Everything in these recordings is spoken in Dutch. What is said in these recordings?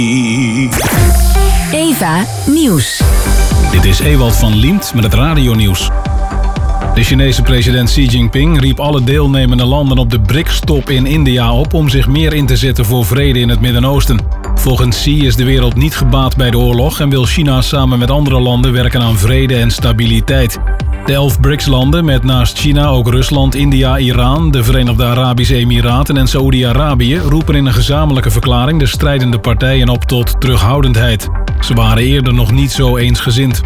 Eva Nieuws. Dit is Ewald van Liemt met het radionieuws. De Chinese president Xi Jinping riep alle deelnemende landen op de BRICS-top in India op om zich meer in te zetten voor vrede in het Midden-Oosten. Volgens Xi is de wereld niet gebaat bij de oorlog en wil China samen met andere landen werken aan vrede en stabiliteit. De 11 BRICS-landen, met naast China ook Rusland, India, Iran, de Verenigde Arabische Emiraten en Saoedi-Arabië, roepen in een gezamenlijke verklaring de strijdende partijen op tot terughoudendheid. Ze waren eerder nog niet zo eensgezind.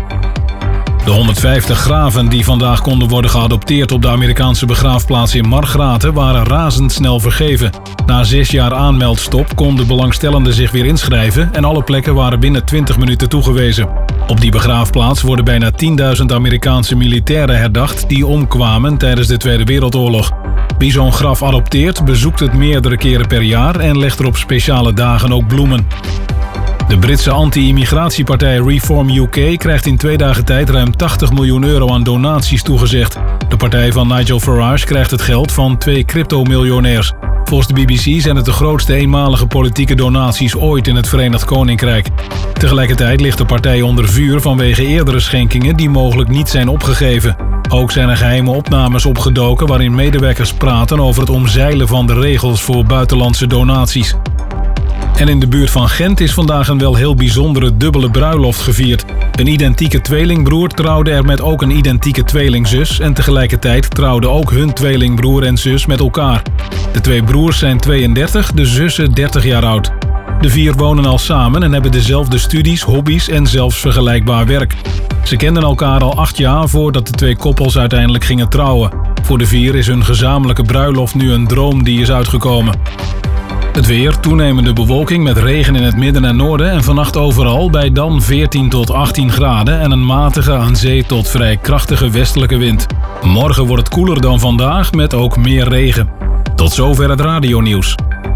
De 150 graven die vandaag konden worden geadopteerd op de Amerikaanse begraafplaats in Margraten waren razendsnel vergeven. Na 6 jaar aanmeldstop konden belangstellenden zich weer inschrijven en alle plekken waren binnen 20 minuten toegewezen. Op die begraafplaats worden bijna 10.000 Amerikaanse militairen herdacht die omkwamen tijdens de Tweede Wereldoorlog. Wie zo'n graf adopteert, bezoekt het meerdere keren per jaar en legt er op speciale dagen ook bloemen. De Britse anti-immigratiepartij Reform UK krijgt in 2 dagen tijd ruim €80 miljoen aan donaties toegezegd. De partij van Nigel Farage krijgt het geld van 2 cryptomiljonairs. Volgens de BBC zijn het de grootste eenmalige politieke donaties ooit in het Verenigd Koninkrijk. Tegelijkertijd ligt de partij onder vuur vanwege eerdere schenkingen die mogelijk niet zijn opgegeven. Ook zijn er geheime opnames opgedoken waarin medewerkers praten over het omzeilen van de regels voor buitenlandse donaties. En in de buurt van Gent is vandaag een wel heel bijzondere dubbele bruiloft gevierd. Een identieke tweelingbroer trouwde er met ook een identieke tweelingzus en tegelijkertijd trouwden ook hun tweelingbroer en zus met elkaar. De 2 broers zijn 32, de zussen 30 jaar oud. De 4 wonen al samen en hebben dezelfde studies, hobby's en zelfs vergelijkbaar werk. Ze kenden elkaar al 8 jaar voordat de 2 koppels uiteindelijk gingen trouwen. Voor de 4 is hun gezamenlijke bruiloft nu een droom die is uitgekomen. Het weer, toenemende bewolking met regen in het midden en noorden en vannacht overal bij dan 14 tot 18 graden en een matige aan zee tot vrij krachtige westelijke wind. Morgen wordt het koeler dan vandaag met ook meer regen. Tot zover het radionieuws.